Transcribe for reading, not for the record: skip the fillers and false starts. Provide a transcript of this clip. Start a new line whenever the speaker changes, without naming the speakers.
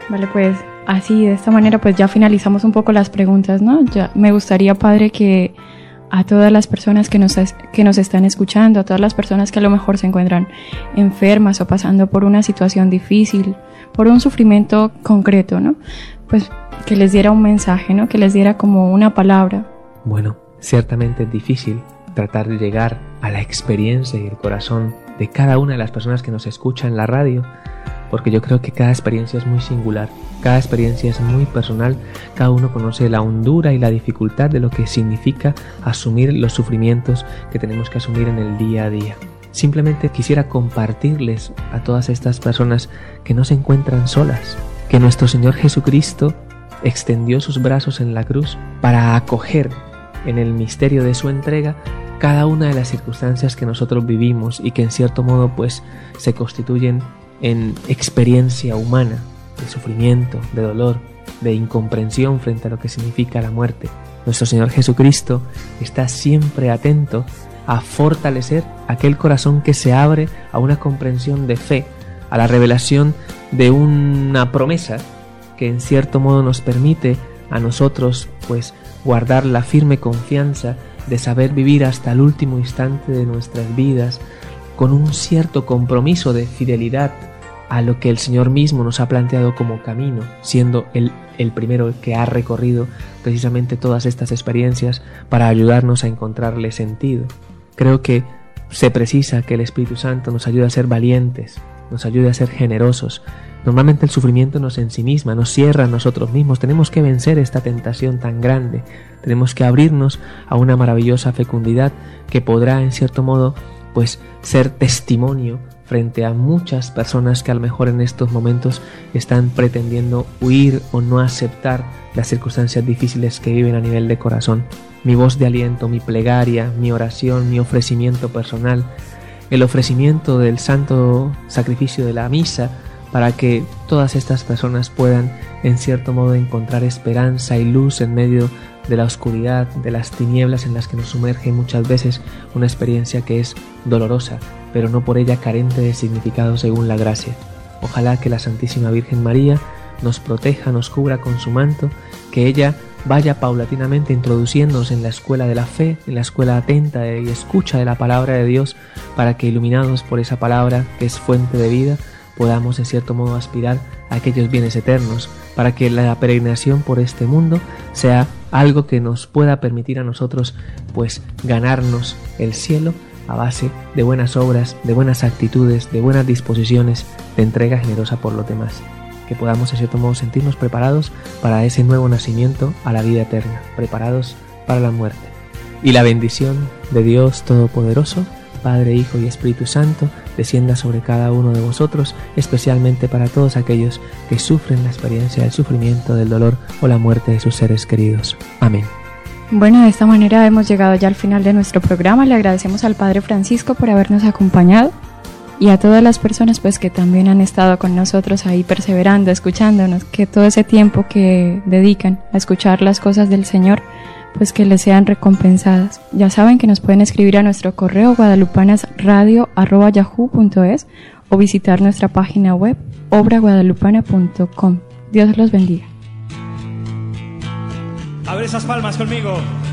Vale, pues así, de esta manera, pues ya finalizamos un poco las preguntas, ¿no? Ya me gustaría, Padre, que a todas las personas que nos están escuchando, a todas las personas que a lo mejor se encuentran enfermas o pasando por una situación difícil, por un sufrimiento concreto, ¿no? Pues que les diera un mensaje, ¿no? Que les diera como una palabra.
Bueno, ciertamente es difícil tratar de llegar a la experiencia y el corazón de cada una de las personas que nos escuchan en la radio, porque yo creo que cada experiencia es muy singular, cada experiencia es muy personal, cada uno conoce la hondura y la dificultad de lo que significa asumir los sufrimientos que tenemos que asumir en el día a día. Simplemente quisiera compartirles a todas estas personas que no se encuentran solas, que nuestro Señor Jesucristo extendió sus brazos en la cruz para acoger en el misterio de su entrega cada una de las circunstancias que nosotros vivimos y que en cierto modo pues se constituyen en experiencia humana, de sufrimiento, de dolor, de incomprensión frente a lo que significa la muerte. Nuestro Señor Jesucristo está siempre atento a fortalecer aquel corazón que se abre a una comprensión de fe, a la revelación de una promesa que en cierto modo nos permite a nosotros pues guardar la firme confianza de saber vivir hasta el último instante de nuestras vidas con un cierto compromiso de fidelidad a lo que el Señor mismo nos ha planteado como camino, siendo el primero que ha recorrido precisamente todas estas experiencias para ayudarnos a encontrarle sentido. Creo que se precisa que el Espíritu Santo nos ayude a ser valientes, nos ayude a ser generosos. Normalmente el sufrimiento nos ensimisma, nos cierra a nosotros mismos. Tenemos que vencer esta tentación tan grande. Tenemos que abrirnos a una maravillosa fecundidad que podrá, en cierto modo, pues ser testimonio frente a muchas personas que a lo mejor en estos momentos están pretendiendo huir o no aceptar las circunstancias difíciles que viven a nivel de corazón. Mi voz de aliento, mi plegaria, mi oración, mi ofrecimiento personal, el ofrecimiento del santo sacrificio de la misa para que todas estas personas puedan en cierto modo encontrar esperanza y luz en medio de la oscuridad, de las tinieblas en las que nos sumerge muchas veces una experiencia que es dolorosa, pero no por ella carente de significado según la gracia. Ojalá que la Santísima Virgen María nos proteja, nos cubra con su manto, que ella vaya paulatinamente introduciéndonos en la escuela de la fe, en la escuela atenta y escucha de la palabra de Dios, para que iluminados por esa palabra que es fuente de vida, podamos en cierto modo aspirar a aquellos bienes eternos, para que la peregrinación por este mundo sea algo que nos pueda permitir a nosotros pues ganarnos el cielo a base de buenas obras, de buenas actitudes, de buenas disposiciones, de entrega generosa por los demás. Que podamos en cierto modo sentirnos preparados para ese nuevo nacimiento a la vida eterna, preparados para la muerte. Y la bendición de Dios Todopoderoso, Padre, Hijo y Espíritu Santo, descienda sobre cada uno de vosotros, especialmente para todos aquellos que sufren la experiencia del sufrimiento, del dolor o la muerte de sus seres queridos. Amén.
Bueno, de esta manera hemos llegado ya al final de nuestro programa. Le agradecemos al Padre Francisco por habernos acompañado y a todas las personas pues que también han estado con nosotros ahí perseverando, escuchándonos, que todo ese tiempo que dedican a escuchar las cosas del Señor pues que les sean recompensadas. Ya saben que nos pueden escribir a nuestro correo guadalupanasradio@yahoo.es o visitar nuestra página web obraguadalupana.com. Dios los bendiga.
Abre esas palmas conmigo.